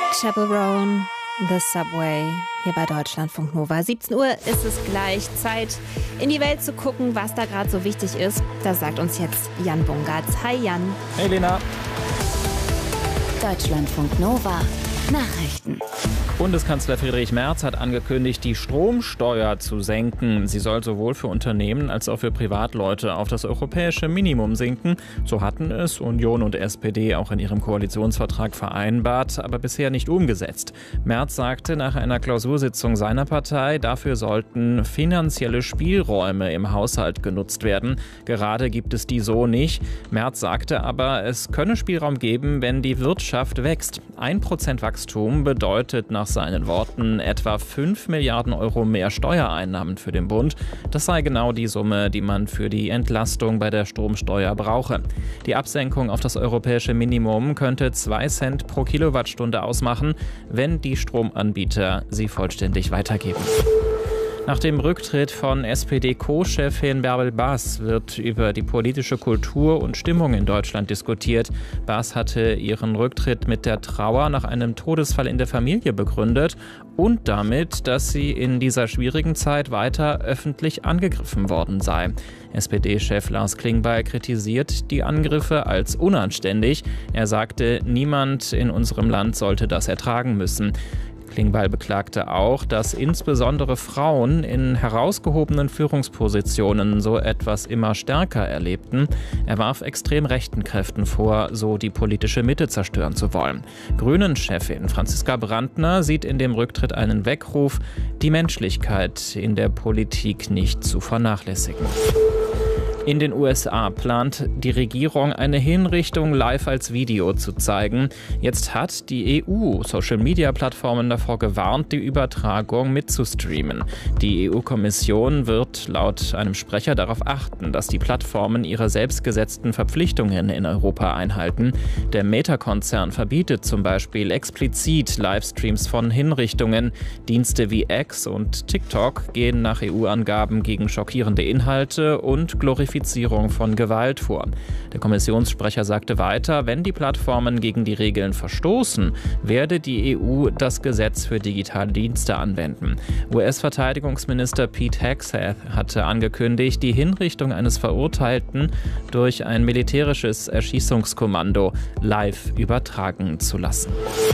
Chaperone, The Subway, hier bei Deutschlandfunk Nova. 17 Uhr ist es gleich. Zeit, in die Welt zu gucken, was da gerade so wichtig ist. Das sagt uns jetzt Jan Bungartz. Hi Jan. Hey Lena. Deutschlandfunk Nova. Nachrichten. Bundeskanzler Friedrich Merz hat angekündigt, die Stromsteuer zu senken. Sie soll sowohl für Unternehmen als auch für Privatleute auf das europäische Minimum sinken. So hatten es Union und SPD auch in ihrem Koalitionsvertrag vereinbart, aber bisher nicht umgesetzt. Merz sagte nach einer Klausursitzung seiner Partei, dafür sollten finanzielle Spielräume im Haushalt genutzt werden. Gerade gibt es die so nicht. Merz sagte aber, es könne Spielraum geben, wenn die Wirtschaft wächst. 1% Wachstum bedeutet nach seinen Worten etwa 5 Milliarden Euro mehr Steuereinnahmen für den Bund. Das sei genau die Summe, die man für die Entlastung bei der Stromsteuer brauche. Die Absenkung auf das europäische Minimum könnte 2 Cent pro Kilowattstunde ausmachen, wenn die Stromanbieter sie vollständig weitergeben. Nach dem Rücktritt von SPD-Co-Chefin Bärbel Baas wird über die politische Kultur und Stimmung in Deutschland diskutiert. Baas hatte ihren Rücktritt mit der Trauer nach einem Todesfall in der Familie begründet und damit, dass sie in dieser schwierigen Zeit weiter öffentlich angegriffen worden sei. SPD-Chef Lars Klingbeil kritisiert die Angriffe als unanständig. Er sagte, niemand in unserem Land sollte das ertragen müssen. Klingbeil beklagte auch, dass insbesondere Frauen in herausgehobenen Führungspositionen so etwas immer stärker erlebten. Er warf extrem rechten Kräften vor, so die politische Mitte zerstören zu wollen. Grünen-Chefin Franziska Brandner sieht in dem Rücktritt einen Weckruf, die Menschlichkeit in der Politik nicht zu vernachlässigen. In den USA plant die Regierung, eine Hinrichtung live als Video zu zeigen. Jetzt hat die EU Social-Media-Plattformen davor gewarnt, die Übertragung mitzustreamen. Die EU-Kommission wird laut einem Sprecher darauf achten, dass die Plattformen ihre selbstgesetzten Verpflichtungen in Europa einhalten. Der Meta-Konzern verbietet zum Beispiel explizit Livestreams von Hinrichtungen. Dienste wie X und TikTok gehen nach EU-Angaben gegen schockierende Inhalte und Glorifizierung von Gewalt vor. Der Kommissionssprecher sagte weiter, wenn die Plattformen gegen die Regeln verstoßen, werde die EU das Gesetz für digitale Dienste anwenden. US-Verteidigungsminister Pete Hegseth hatte angekündigt, die Hinrichtung eines Verurteilten durch ein militärisches Erschießungskommando live übertragen zu lassen.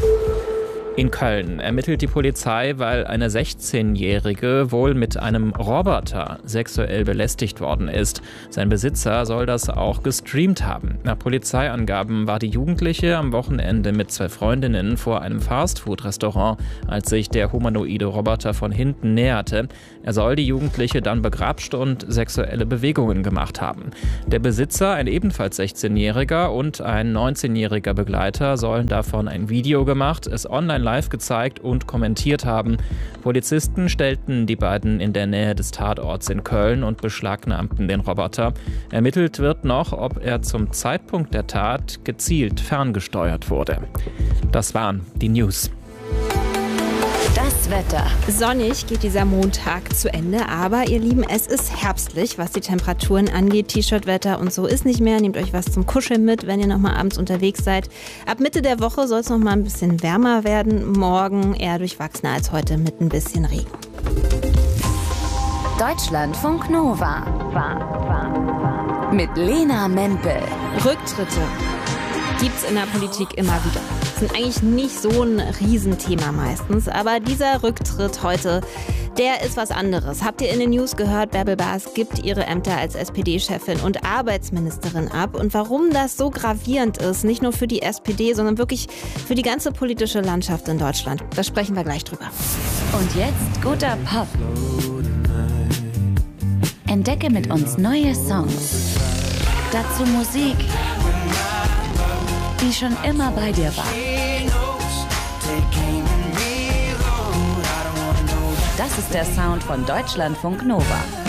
In Köln ermittelt die Polizei, weil eine 16-Jährige wohl mit einem Roboter sexuell belästigt worden ist. Sein Besitzer soll das auch gestreamt haben. Nach Polizeiangaben war die Jugendliche am Wochenende mit 2 Freundinnen vor einem Fastfood-Restaurant, als sich der humanoide Roboter von hinten näherte. Er soll die Jugendliche dann begrapscht und sexuelle Bewegungen gemacht haben. Der Besitzer, ein ebenfalls 16-Jähriger und ein 19-jähriger Begleiter, sollen davon ein Video gemacht, es online live gezeigt und kommentiert haben. Polizisten stellten die beiden in der Nähe des Tatorts in Köln und beschlagnahmten den Roboter. Ermittelt wird noch, ob er zum Zeitpunkt der Tat gezielt ferngesteuert wurde. Das waren die News. Das Wetter. Sonnig geht dieser Montag zu Ende, aber ihr Lieben, es ist herbstlich, was die Temperaturen angeht. T-Shirt-Wetter und so ist nicht mehr. Nehmt euch was zum Kuscheln mit, wenn ihr noch mal abends unterwegs seid. Ab Mitte der Woche soll es noch mal ein bisschen wärmer werden. Morgen eher durchwachsener als heute mit ein bisschen Regen. Deutschlandfunk Nova. Mit Lena Mempel. Rücktritte gibt's in der Politik immer wieder. Das ist eigentlich nicht so ein Riesenthema meistens, aber dieser Rücktritt heute, der ist was anderes. Habt ihr in den News gehört, Bärbel Baas gibt ihre Ämter als SPD-Chefin und Arbeitsministerin ab. Und warum das so gravierend ist, nicht nur für die SPD, sondern wirklich für die ganze politische Landschaft in Deutschland, da sprechen wir gleich drüber. Und jetzt guter Pop. Entdecke mit uns neue Songs. Dazu Musik, die schon immer bei dir war. Das ist der Sound von Deutschlandfunk Nova.